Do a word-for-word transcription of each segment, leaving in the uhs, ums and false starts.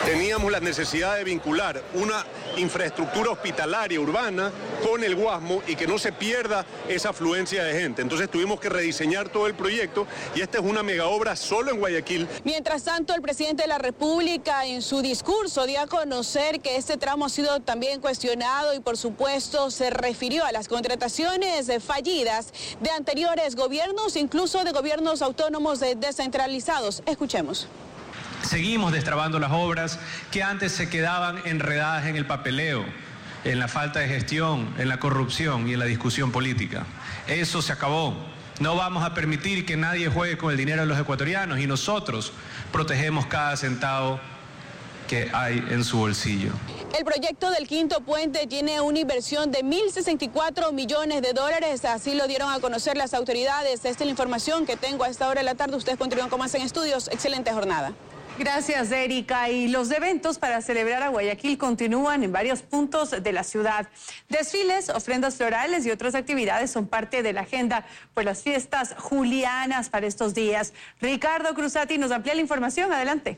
Teníamos la necesidad de vincular una infraestructura hospitalaria urbana con el Guasmo y que no se pierda esa afluencia de gente. Entonces tuvimos que rediseñar todo el proyecto y esta es una mega obra solo en Guayaquil. Mientras tanto, el presidente de la República en su discurso dio a conocer que este tramo ha sido también cuestionado y por supuesto se refirió a las contrataciones fallidas de anteriores gobiernos, incluso de gobiernos autónomos descentralizados. Escuchemos. Seguimos destrabando las obras que antes se quedaban enredadas en el papeleo, en la falta de gestión, en la corrupción y en la discusión política. Eso se acabó. No vamos a permitir que nadie juegue con el dinero de los ecuatorianos y nosotros protegemos cada centavo que hay en su bolsillo. El proyecto del quinto puente tiene una inversión de mil sesenta y cuatro millones de dólares, así lo dieron a conocer las autoridades. Esta es la información que tengo a esta hora de la tarde. Ustedes continúan con más en estudios. Excelente jornada. Gracias, Erika. Y los eventos para celebrar a Guayaquil continúan en varios puntos de la ciudad. Desfiles, ofrendas florales y otras actividades son parte de la agenda por las fiestas julianas para estos días. Ricardo Cruzati nos amplía la información. Adelante.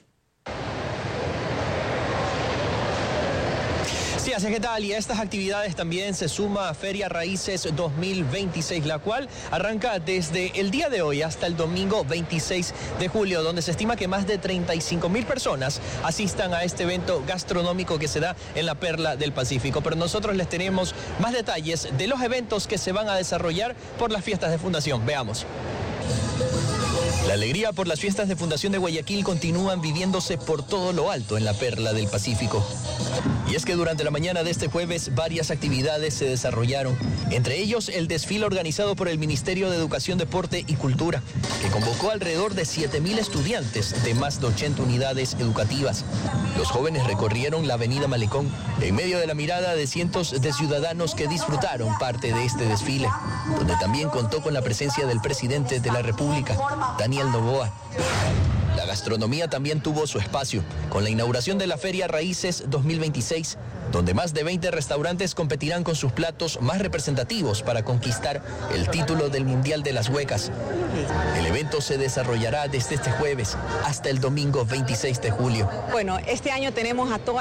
Sí, así es, ¿qué tal? Y a estas actividades también se suma Feria Raíces dos mil veintiséis, la cual arranca desde el día de hoy hasta el domingo veintiséis de julio, donde se estima que más de treinta y cinco mil personas asistan a este evento gastronómico que se da en la Perla del Pacífico. Pero nosotros les tenemos más detalles de los eventos que se van a desarrollar por las fiestas de Fundación. Veamos. La alegría por las fiestas de Fundación de Guayaquil continúan viviéndose por todo lo alto en la Perla del Pacífico. Y es que durante la mañana de este jueves varias actividades se desarrollaron, entre ellos el desfile organizado por el Ministerio de Educación, Deporte y Cultura, que convocó alrededor de siete mil estudiantes de más de ochenta unidades educativas. Los jóvenes recorrieron la avenida Malecón en medio de la mirada de cientos de ciudadanos que disfrutaron parte de este desfile, donde también contó con la presencia del presidente de la República, Daniel Noboa. La gastronomía también tuvo su espacio, con la inauguración de la Feria Raíces dos mil veintiséis, donde más de veinte restaurantes competirán con sus platos más representativos para conquistar el título del Mundial de las Huecas. El evento se desarrollará desde este jueves hasta el domingo veintiséis de julio. Bueno, este año tenemos a toda